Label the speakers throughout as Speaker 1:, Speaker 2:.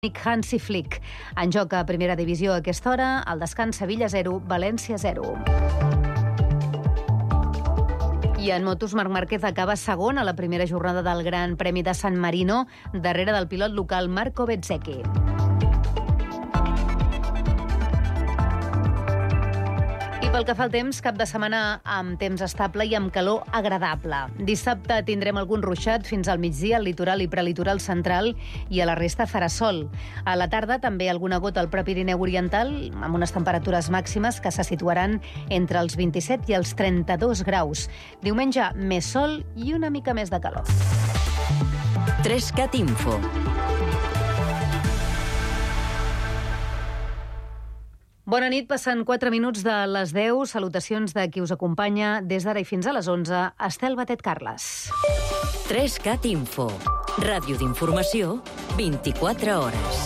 Speaker 1: Hansi Flick. En joc a primera divisió a aquesta hora, al descans Sevilla 0, València 0. I en motos, Marc Márquez acaba segon a la primera jornada del Gran Premi de San Marino, darrere del pilot local Marco Bezzecchi. Pel que fa al temps, cap de setmana amb temps estable i amb calor agradable. Dissabte tindrem algun ruixat fins al migdia al litoral i prelitoral central i a la resta farà sol. A la tarda també alguna gota al Prepirineu Oriental amb unes temperatures màximes que se situaran entre els 27 i els 32 graus. Diumenge, més sol i una mica més de calor.
Speaker 2: 3CAT Info.
Speaker 1: Bona nit, passen 4 minuts de les 10. Salutacions de qui us acompanya des d'ara i fins a les 11, Estel Batet Carles.
Speaker 2: 3CAT Info. Ràdio d'informació, 24 hores.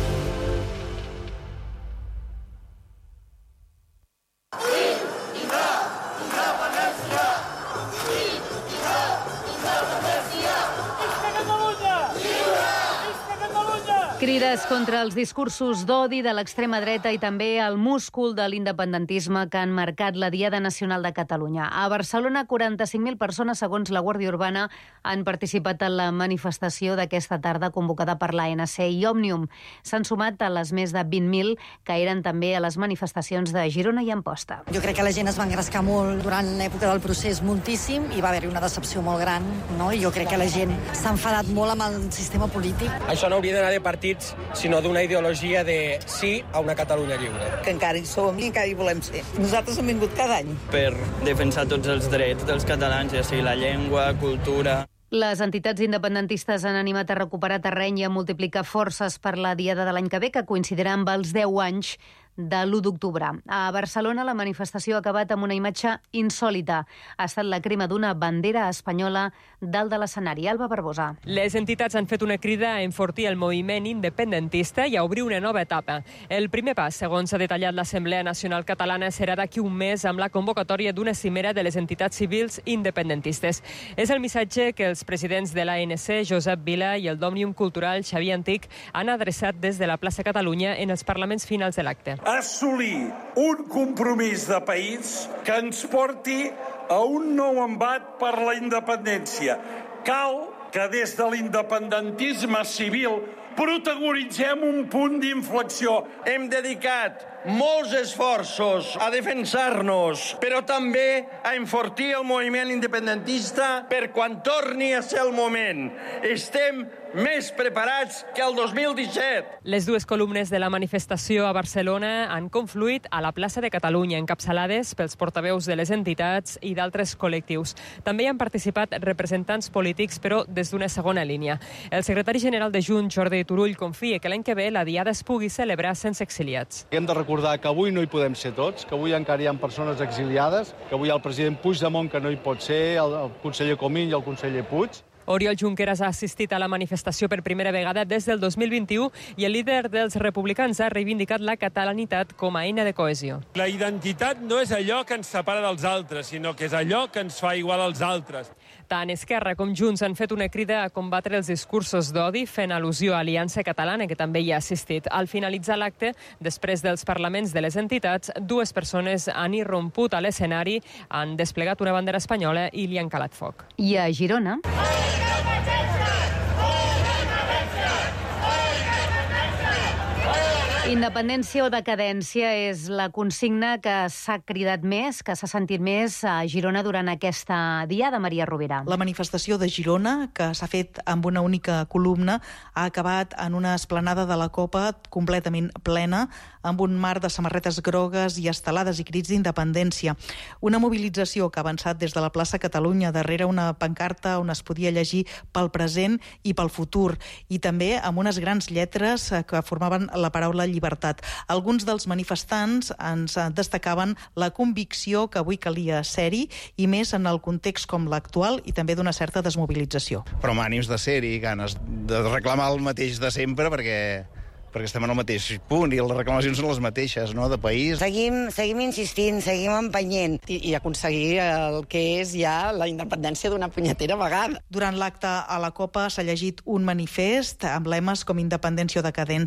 Speaker 1: Crides contra els discursos d'odi de l'extrema dreta i també el múscul de l'independentisme que han marcat la Diada Nacional de Catalunya. A Barcelona, 45.000 persones, segons la Guàrdia Urbana, han participat en la manifestació d'aquesta tarda convocada per l'ANC i Òmnium. S'han sumat a les més de 20.000 que eren també a les manifestacions de Girona i Amposta.
Speaker 3: Jo crec que la gent es va engrescar molt durant l'època del procés, moltíssim, i va haver-hi una decepció molt gran, no? I jo crec que la gent s'ha enfadat molt amb el sistema polític.
Speaker 4: Això no hauria d'anar de partits, sinó d'una ideologia de sí a una Catalunya lliure.
Speaker 5: Que encara hi som i encara hi volem ser. Nosaltres hem vingut cada any.
Speaker 6: Per defensar tots els drets dels catalans, ja sigui la llengua, cultura...
Speaker 1: Les entitats independentistes han animat a recuperar terreny i a multiplicar forces per la Diada de l'any que ve, que coincidirà amb els 10 anys de l'1 d'octubre. A Barcelona, la manifestació ha acabat amb una imatge insòlita. Ha estat la crema d'una bandera espanyola dalt de l'escenari. Alba Barbosa.
Speaker 7: Les entitats han fet una crida a enfortir el moviment independentista i a obrir una nova etapa. El primer pas, segons ha detallat l'Assemblea Nacional Catalana, serà d'aquí un mes amb la convocatòria d'una cimera de les entitats civils independentistes. És el missatge que els presidents de l'ANC, Josep Vila, i el d'Òmnium Cultural, Xavier Antic, han adreçat des de la plaça Catalunya en els parlaments finals de l'acte.
Speaker 8: Assolir un compromís de país que ens porti a un nou embat per la independència. Cal que des de l'independentisme civil protagonitzem un punt d'inflexió.
Speaker 9: Hem dedicat molts esforços a defensar-nos, però també a enfortir el moviment independentista per quan torni a ser el moment. Estem més preparats que el 2017.
Speaker 7: Les dues columnes de la manifestació a Barcelona han confluït a la plaça de Catalunya, encapçalades pels portaveus de les entitats i d'altres col·lectius. També hi han participat representants polítics, però des d'una segona línia. El secretari general de Junts, Jordi Turull, confia que l'any que ve la Diada es pugui celebrar sense exiliats.
Speaker 10: Hem de recordar que avui no hi podem ser tots, que avui encara hi ha persones exiliades, que avui hi ha el president Puigdemont que no hi pot ser, el conseller Comín i el conseller Puig.
Speaker 7: Oriol Junqueras ha assistit a la manifestació per primera vegada des del 2021 i el líder dels republicans ha reivindicat la catalanitat com a eina de cohesió.
Speaker 11: La identitat no és allò que ens separa dels altres, sinó que és allò que ens fa igual als altres.
Speaker 7: Tant Esquerra com Junts han fet una crida a combatre els discursos d'odi, fent al·lusió a Aliança Catalana, que també hi ha assistit. Al finalitzar l'acte, després dels parlaments de les entitats, dues persones han irromput a l'escenari, han desplegat una bandera espanyola i li han calat foc.
Speaker 1: I a Girona... Independència o decadència és la consigna que s'ha cridat més, que s'ha sentit més a Girona durant aquesta Diada, Maria Rovira.
Speaker 12: La manifestació de Girona, que s'ha fet amb una única columna, ha acabat en una esplanada de la Copa completament plena, amb un mar de samarretes grogues i estelades i crits d'independència. Una mobilització que ha avançat des de la plaça Catalunya, darrere una pancarta on es podia llegir pel present i pel futur, i també amb unes grans lletres que formaven la paraula llibertat. Alguns dels manifestants ens destacaven la convicció que avui calia ser-hi, i més en el context com l'actual i també d'una certa desmobilització.
Speaker 13: Però amb ànims de ser-hi, ganes de reclamar el mateix de sempre, perquè perquè estem en el mateix punt i les reclamacions són les mateixes, no?, de país.
Speaker 14: Seguim insistint, seguim empenyent.
Speaker 5: I aconseguir el que és ja la independència d'una punyetera vegada.
Speaker 12: Durant l'acte a la Copa s'ha llegit un manifest amb lemes com independència o decadència,